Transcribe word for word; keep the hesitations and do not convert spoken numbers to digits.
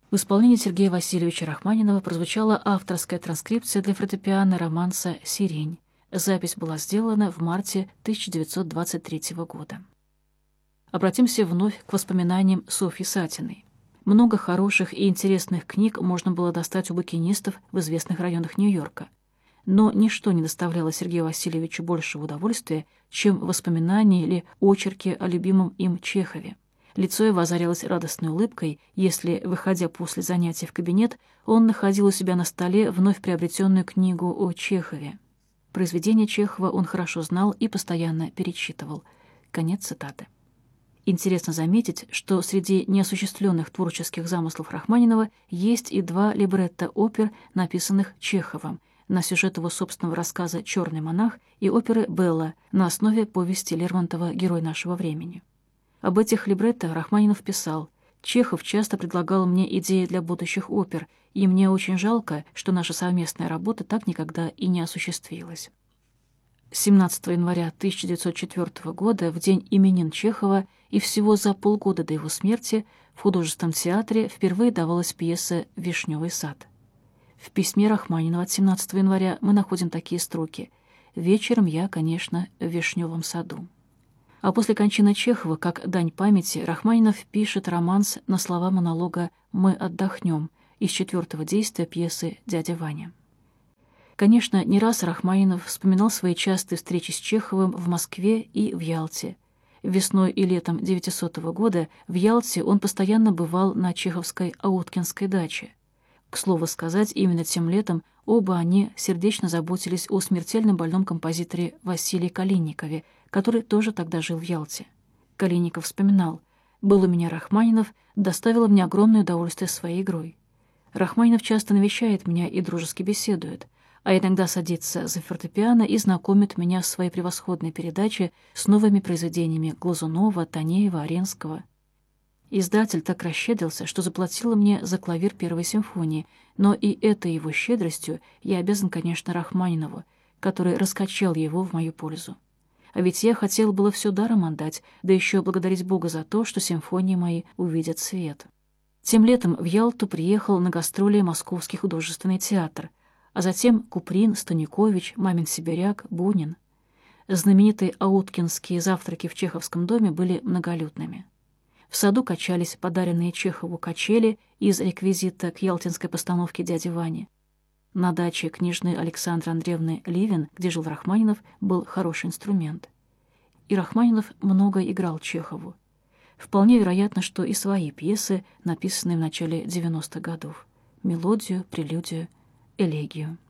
В исполнении Сергея Васильевича Рахманинова прозвучала авторская транскрипция для фортепиано романса «Сирень». Запись была сделана в марте тысяча девятьсот двадцать третьего года. Обратимся вновь к воспоминаниям Софьи Сатиной. Много хороших и интересных книг можно было достать у букинистов в известных районах Нью-Йорка. Но ничто не доставляло Сергею Васильевичу большего удовольствия, чем воспоминания или очерки о любимом им Чехове. Лицо его озарялось радостной улыбкой, если, выходя после занятий в кабинет, он находил у себя на столе вновь приобретенную книгу о Чехове. Произведения Чехова он хорошо знал и постоянно перечитывал. Конец цитаты. Интересно заметить, что среди неосуществленных творческих замыслов Рахманинова есть и два либретто опер, написанных Чеховым, на сюжет его собственного рассказа «Черный монах» и оперы «Белла» на основе повести Лермонтова «Герой нашего времени». Об этих либретто Рахманинов писал: «Чехов часто предлагал мне идеи для будущих опер, и мне очень жалко, что наша совместная работа так никогда и не осуществилась». семнадцатого января тысяча девятьсот четвёртого года, в день именин Чехова и всего за полгода до его смерти, в художественном театре впервые давалась пьеса «Вишневый сад». В письме Рахманинова от семнадцатого января мы находим такие строки: «Вечером я, конечно, в Вишневом саду». А после кончины Чехова, как дань памяти, Рахманинов пишет романс на слова монолога «Мы отдохнем» из четвертого действия пьесы «Дядя Ваня». Конечно, не раз Рахманинов вспоминал свои частые встречи с Чеховым в Москве и в Ялте. Весной и летом девятисотого года в Ялте он постоянно бывал на чеховской Ауткинской даче. К слову сказать, именно тем летом оба они сердечно заботились о смертельно больном композиторе Василии Калинникове, который тоже тогда жил в Ялте. Калинников вспоминал: «Был у меня Рахманинов, доставил мне огромное удовольствие своей игрой. Рахманинов часто навещает меня и дружески беседует, а иногда садится за фортепиано и знакомит меня с своей превосходной передачей с новыми произведениями Глазунова, Танеева, Аренского. Издатель так расщедрился, что заплатил мне за клавир первой симфонии, но и этой его щедростью я обязан, конечно, Рахманинову, который раскачал его в мою пользу. А ведь я хотел было все даром отдать, да еще благодарить Бога за то, что симфонии мои увидят свет». Тем летом в Ялту приехал на гастроли Московский художественный театр, а затем Куприн, Станикович, Мамин сибиряк, Бунин. Знаменитые ауткинские завтраки в Чеховском доме были многолюдными. В саду качались подаренные Чехову качели из реквизита к ялтинской постановке «Дяди Вани». На даче княжны Александры Андреевны Ливен, где жил Рахманинов, был хороший инструмент. И Рахманинов много играл Чехову. Вполне вероятно, что и свои пьесы, написанные в начале девяностых годов. Мелодию, прелюдию, элегию.